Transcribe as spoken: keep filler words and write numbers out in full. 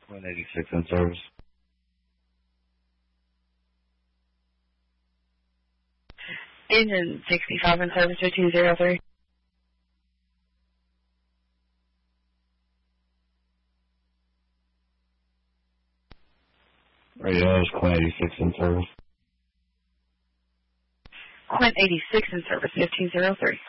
one eighty-six in service. Engine sixty-five in service, fifteen zero three. Radio is Quinn eighty-six in service. Quinn eighty-six in service, fifteen zero three.